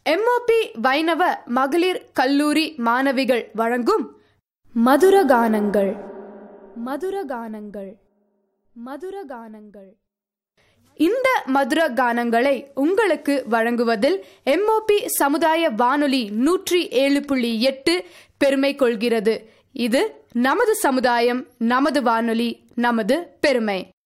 MOP வைணவ மகளிர் கல்லூரி மாணவிகள் வழங்கும் மதுரகானங்கள் மதுரகானங்கள் மதுரகானங்கள். இந்த மதுர கானங்களை உங்களுக்கு வழங்குவதில் எம்ஓபி சமுதாய வானொலி 107.8 பெருமை கொள்கிறது. இது நமது சமுதாயம், நமது வானொலி, நமது பெருமை.